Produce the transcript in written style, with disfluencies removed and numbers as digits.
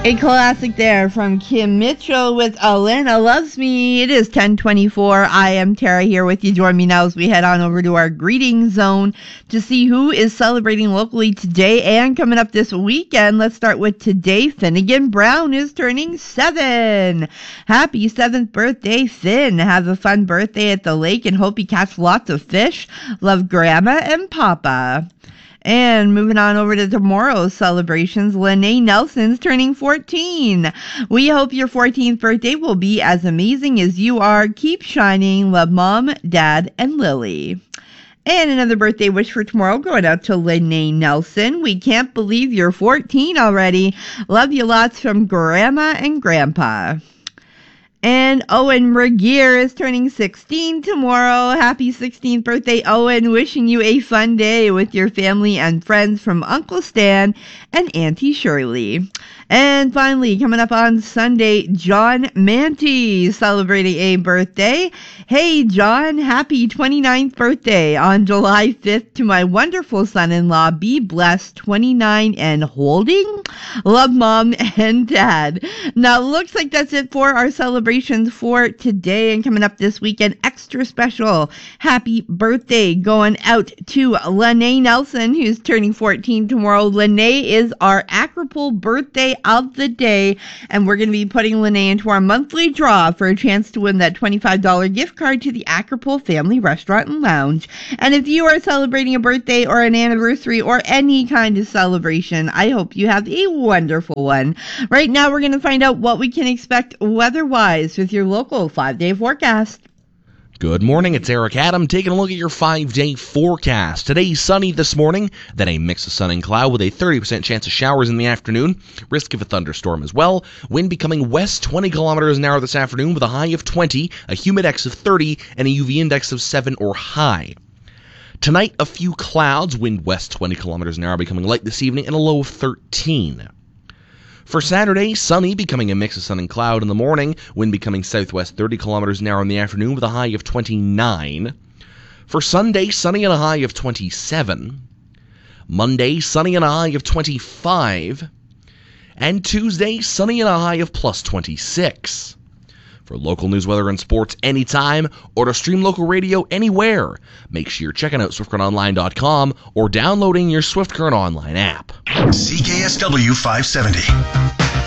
A classic there from Kim Mitchell with Elena Loves Me. It is 10:24. I am Tara here with you. Join me now as we head on over to our greeting zone to see who is celebrating locally today and coming up this weekend. Let's start with today. Finnegan Brown is turning 7. Happy 7th birthday, Finn. Have a fun birthday at the lake and hope you catch lots of fish. Love Grandma and Papa. And moving on over to tomorrow's celebrations, Lene Nelson's turning 14. We hope your 14th birthday will be as amazing as you are. Keep shining. Love Mom, Dad, and Lily. And another birthday wish for tomorrow going out to Lene Nelson. We can't believe you're 14 already. Love you lots from Grandma and Grandpa. And Owen Regier is turning 16 tomorrow. Happy 16th birthday, Owen. Wishing you a fun day with your family and friends from Uncle Stan and Auntie Shirley. And finally, coming up on Sunday, John Manty celebrating a birthday. Hey, John, happy 29th birthday on July 5th to my wonderful son-in-law. Be blessed, 29 and holding. Love, Mom and Dad. Now, looks like that's it for our celebrations for today. And coming up this weekend, extra special happy birthday going out to Lene Nelson, who's turning 14 tomorrow. Lene is our Acropole birthday of the day, and we're going to be putting Lene into our monthly draw for a chance to win that $25 gift card to the Acropole Family Restaurant and Lounge. And if you are celebrating a birthday or an anniversary or any kind of celebration, I hope you have a wonderful one. Right now, we're going to find out what we can expect weather-wise with your local 5-day forecast. Good morning, it's Eric Adam taking a look at your 5-day forecast. Today, sunny this morning, then a mix of sun and cloud with a 30% chance of showers in the afternoon. Risk of a thunderstorm as well. Wind becoming west 20 kilometers an hour this afternoon with a high of 20, a humidex of 30, and a UV index of 7 or high. Tonight, a few clouds, wind west 20 kilometers an hour becoming light this evening, and a low of 13. For Saturday, sunny, becoming a mix of sun and cloud in the morning, wind becoming southwest 30 kilometers an hour in the afternoon with a high of 29. For Sunday, sunny and a high of 27. Monday, sunny and a high of 25. And Tuesday, sunny and a high of plus 26. For local news, weather, and sports anytime, or to stream local radio anywhere, make sure you're checking out SwiftCurrentOnline.com or downloading your Swift Current Online app. CKSW 570.